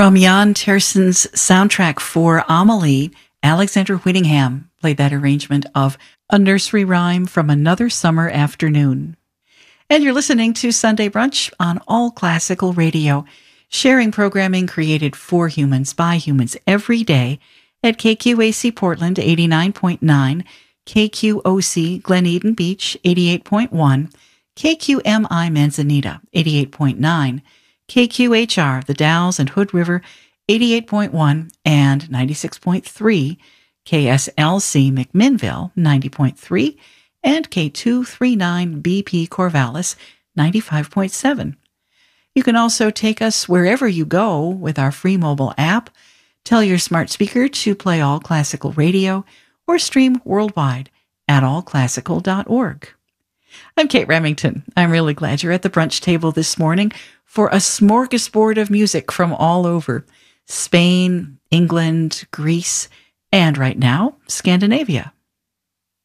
From Jan Tiersen's soundtrack for Amelie, Alexander Whittingham played that arrangement of A Nursery Rhyme from Another Summer Afternoon. And you're listening to Sunday Brunch on All Classical Radio, sharing programming created for humans by humans every day at KQAC Portland 89.9, KQOC Glen Eden Beach 88.1, KQMI Manzanita 88.9, KQHR, the Dalles and Hood River, 88.1 and 96.3, KSLC McMinnville, 90.3, and K239 BP Corvallis, 95.7. You can also take us wherever you go with our free mobile app. Tell your smart speaker to play All Classical Radio or stream worldwide at allclassical.org. I'm Kate Remington. I'm really glad you're at the brunch table this morning for a smorgasbord of music from all over Spain, England, Greece, and right now, Scandinavia.